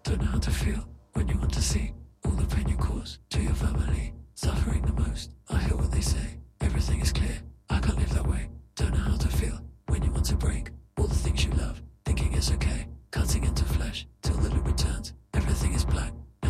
Don't know how to feel when you want to see all the pain you cause to your